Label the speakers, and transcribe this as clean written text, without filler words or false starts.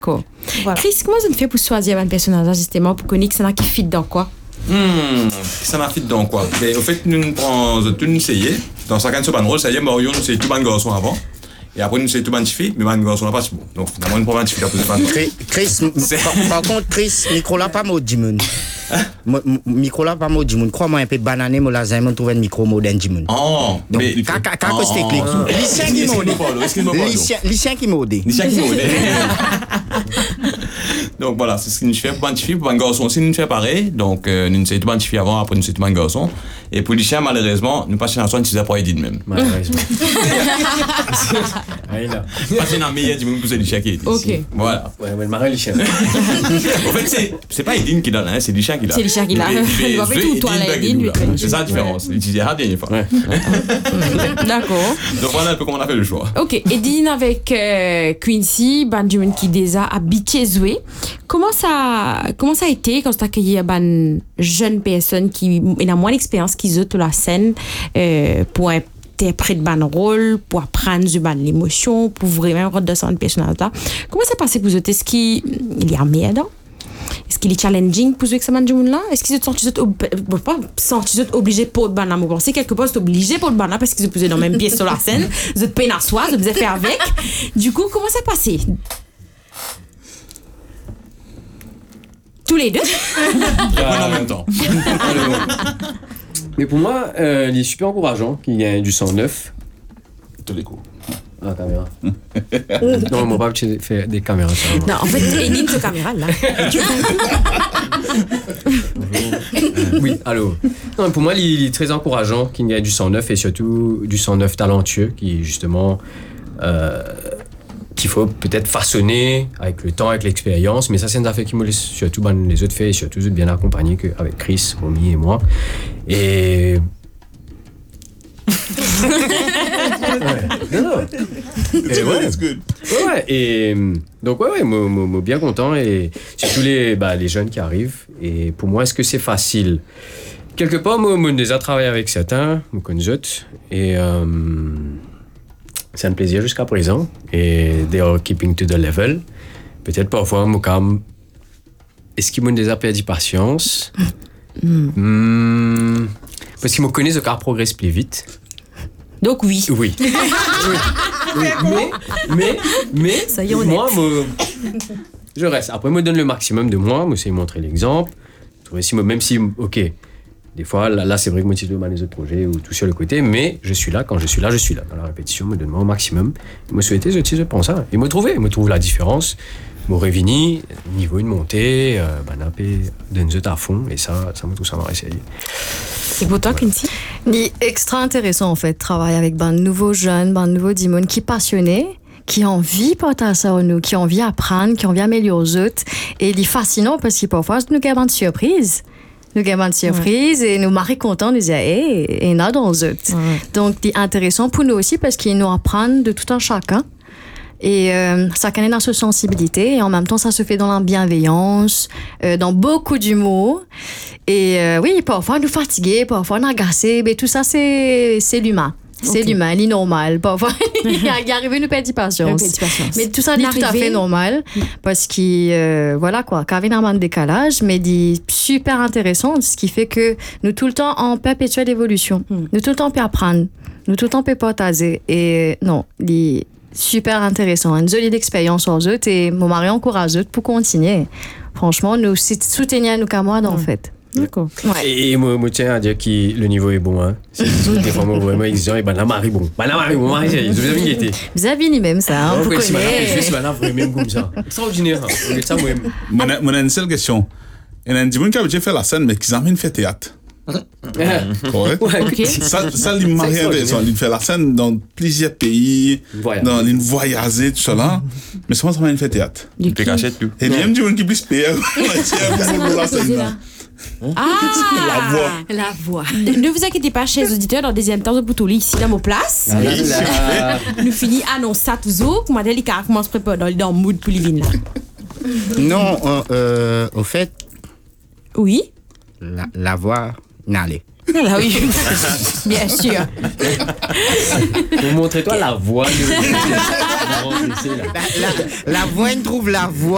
Speaker 1: Cool.
Speaker 2: Voilà.
Speaker 1: Chris, comment vous faites pour choisir un personnage justement pour connaître ça qui fit dans quoi?
Speaker 3: Ça m'a fait donc quoi. Mais au fait, nous prenons tout essayer. Dans chacun de ce rôle, ça y est, Mario, nous c'est tout ban garçon avant. Et après, nous c'est tout ban filles, mais ban garçon n'a pas si bon. Donc finalement, nous prenons un filles pour
Speaker 4: Chris, par contre, Chris, micro là pas maudit moun. Micro là pas maudit moun. Crois-moi un peu banané, moi là, j'ai trouvé un micro moderne Jimoun.
Speaker 3: Oh,
Speaker 4: donc quand c'est clic. Lucien qui maudit. Lucien qui maudit.
Speaker 3: Lucien qui maudit. Donc voilà, c'est ce que nous faisons pour ban filles, pour ban garçon aussi nous fait pareil. Donc nous c'est tout ban filles avant, après nous c'est tout ban garçon. Et pour Lucien, malheureusement, nous passons dans son utilisé pour Edine même.
Speaker 5: Malheureusement.
Speaker 3: Passer dans le meilleur du monde pour Lucien qui est ici.
Speaker 1: Ok.
Speaker 3: Voilà.
Speaker 5: Ouais, le marin Lucien.
Speaker 3: En fait, c'est pas Edine qui donne, hein, c'est Lucien qui l'a.
Speaker 1: C'est Lucien qui l'a. Il va faire tout toi là, Edine.
Speaker 3: C'est ça la différence. Il disait la dernière fois.
Speaker 1: D'accord.
Speaker 3: Donc voilà un peu comment on a fait le choix.
Speaker 1: Ok, Edine avec Quincy, Benjamin qui déjà habitué jouer. Comment ça a été quand tu as accueilli une jeune personne qui a moins d'expérience qui joue toute la scène pour interpréter un rôle, pour apprendre l'émotion, pour vraiment redescendre le personnage là? Comment ça passé pour vous? Est-ce qu'il y a merde? Est-ce qu'il est challenging pour jouer avec ce monde là? Est-ce qu'ils se sentent obligés pour le banana? Vous pensez quelque part, c'est obligé pour le banana parce qu'ils se posaient dans la même pièce sur la scène, vous êtes peine à soi, vous avez fait avec. Du coup, comment ça passé? Tous les deux?
Speaker 3: En même temps.
Speaker 5: Mais pour moi, il est super encourageant qu'il y ait du 109.
Speaker 3: Tous les coups.
Speaker 5: Ah, caméra. Non, on va pas faire des caméras. Ça,
Speaker 1: non, en fait, Edine, c'est caméra là.
Speaker 5: Oui, allô. Non, pour moi, il est très encourageant qu'il y ait du 109 et surtout du 109 talentueux qui, justement, qu'il faut peut-être façonner avec le temps, avec l'expérience. Mais ça, c'est une affaire qui me laisse surtout les autres faits et surtout bien accompagnés qu'avec Chris, Romy et moi. Et. Ouais. Non. Et ouais. Ouais, et donc moi bien content et surtout les jeunes qui arrivent. Et pour moi, est-ce que c'est facile? Quelque part, moi déjà travaillé avec certains, moi connais d'autres et c'est un plaisir jusqu'à présent et they are keeping to the level. Peut-être parfois, moi quand est-ce qu'ils m'ont déjà perdu patience? Parce qu'ils me connaissent, le car progresse plus vite.
Speaker 1: Donc oui.
Speaker 5: Oui. Mais
Speaker 1: ça y est,
Speaker 5: moi, je reste. Après, moi, je donne le maximum de moi. Moi, c'est montrer l'exemple. Même si, ok, des fois, là c'est vrai que moi, je demande les autres projets ou tout sur le côté, mais je suis là. Quand je suis là, je suis là. Dans la répétition, me donne-moi au maximum. Me souhaiter, je pense ça. Et me trouve la différence. Me réunir, niveau une montée, donne à fond. Et ça me tout ça m'a essayé.
Speaker 1: C'est pour toi, Quincy?
Speaker 2: C'est extra intéressant en fait, travailler avec de nouveaux jeunes, de nouveaux dimons qui sont passionnés, qui ont envie de partager ça à nous, qui ont envie d'apprendre, qui ont envie d'améliorer les autres. Et il est fascinant parce que parfois, nous avons des surprises. Nous avons des surprises et nous marrons contents de dire, hey, et là dans les autres. Donc, c'est intéressant pour nous aussi parce qu'ils nous apprennent de tout un chacun. Et ça connaît dans sa sensibilité et en même temps ça se fait dans la bienveillance, dans beaucoup d'humour. Et oui, parfois nous fatiguer, parfois nous agacer, mais tout ça c'est l'humain. C'est l'humain, il est normal. Parfois, il arrive une petite patience. Mais tout ça, c'est tout à fait normal. Parce que, voilà quoi, quand il y a un décalage, mais c'est super intéressant, ce qui fait que nous tout le temps en perpétuelle évolution. Nous tout le temps on peut apprendre. Nous tout le temps on peut partager. Et non, il super intéressant, une jolie expérience aux autres et mon mari encourage eux pour continuer. Franchement, nous soutenons nos camarades en fait.
Speaker 1: D'accord.
Speaker 2: Ouais.
Speaker 5: Et moi, tiens à dire que le niveau est bon. Hein. C'est des fois vraiment exigeant et la marée bon. La marée bon, vous avez une gaieté.
Speaker 2: Vous avez ni même ça, hein, vous connaissez.
Speaker 5: Je suis même comme ça. Extraordinaire. C'est ça moi-même.
Speaker 6: Moi, une seule question. Il y a des gens qui ont déjà fait la scène, mais qui n'ont jamais fait théâtre.
Speaker 1: Okay.
Speaker 6: Ça il m'a intéressant. Il fait la scène dans plusieurs pays, dans une voyager, tout ça là. Mais souvent, ça m'a fait théâtre.
Speaker 3: Tu peux cacher tout.
Speaker 6: Et bien, du monde qui puisse payer. La scène là.
Speaker 2: La voix.
Speaker 1: Ne vous inquiétez pas, chers auditeurs, dans le deuxième temps, pour tout ici dans mon place. Nous finissons annoncer ça toujours. Comment dire, les caractères commencent à préparer dans le mood pour les vignes là.
Speaker 4: Non, au fait.
Speaker 1: Oui.
Speaker 4: La voix, n'allez.
Speaker 1: Ah oui, bien sûr.
Speaker 5: Pour montrer toi la voix.
Speaker 4: La voix, trouve la voix.